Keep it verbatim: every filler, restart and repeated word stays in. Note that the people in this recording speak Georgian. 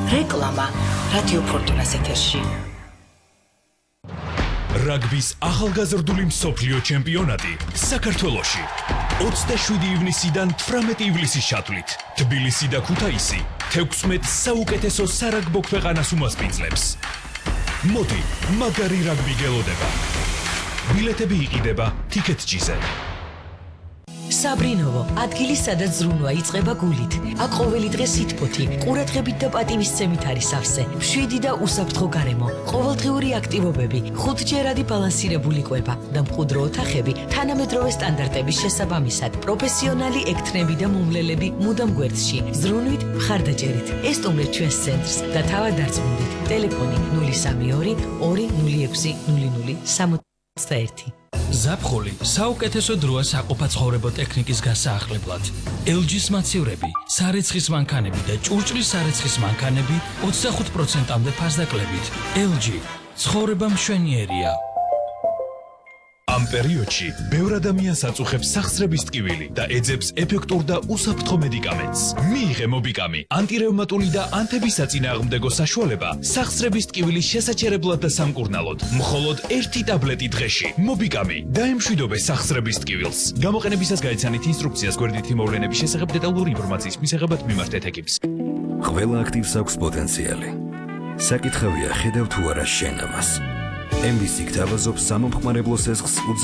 რეკლამა რადიო ფორტუნას ეთერში. რაგბის ახალგაზრდული მსოფლიო ჩემპიონატი საქართველოში ოცდაშვიდი ივნისიდან თვრამეტი ივლისის ჩათვლით თბილისი და ქუთაისი თექვსმეტ საუკეთესო სარაგბო ქვეყანას უმასპინძლებს. მოდი, მაგარი რაგბი გელოდება. ბილეთები იყიდება TicketJet-ზე. საბრინოვო, ადგილი სადაც ზრუნვა იწყება გულით. აქ ყოველი დღე სითბოთი, ყურადღებით და პატივისცემით არის სავსე. მშვიდი და უსაფრთხო გარემო, ყოველდღიური აქტივობები, ხუთჯერადი ბალანსირებული კვება და მყუდრო ოთახები თანამედროვე სტანდარტების შესაბამისად. პროფესიონალი ექთნები და მომლელები მუდამ გვერდში. ზრუნვით, მხარდაჭერით. ესტუმრეთ ჩვენს ცენტრს და თავად დარწმუნდით. ტელეფონი ნული სამი ორი ორი ნული ექვსი ნული ნული სამოცდაერთი. ზაფხული საუკეთესო დროა საყოფაცხოვრებო ტექნიკის გასაახლებლად. ელ ჯის მაცივრები, სარეცხის მანქანები და ჭურჭლის სარეცხის მანქანები ოცდახუთ პროცენტამდე ფასდაკლებით. ელ ჯი ცხოვრება მშვენიერია. ამ პერიოდში ბევრ ადამიანს აწუხებს სახსრების ტკივილი და ეძებს ეფექტურ და უსაფრთხო მედიკამენტს. მიიღე მობიკამი, ანტირევმატული და ანთების საწინააღმდეგო საშუალება სახსრების ტკივილის შესაჩერებლად და სამკურნალოდ. მხოლოდ ერთი ტაბლეტი დღეში. მობიკამი დაემშვიდობე სახსრების ტკივილს. გამოყენებისას გაიცანით ინსტრუქციას გვერდითი მოვლენების შესახებ დეტალური ინფორმაციის მისაღებად მიმართეთ ეკიპს. ყველა აქტივს აქვს პოტენციალი. საკითხავია ხედავ თუ არა შენ ამას. ემ ბი სი გთავაზობს სამომხმარებლო სესხს